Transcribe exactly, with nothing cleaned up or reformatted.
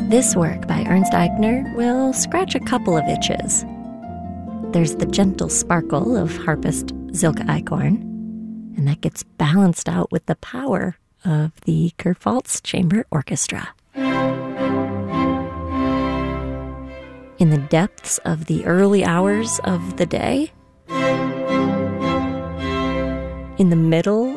This work by Ernst Eichner will scratch a couple of itches. There's the gentle sparkle of harpist Silke Eichhorn, and that gets balanced out with the power of the Kurpfalz Chamber Orchestra. In the depths of the early hours of the day, in the middle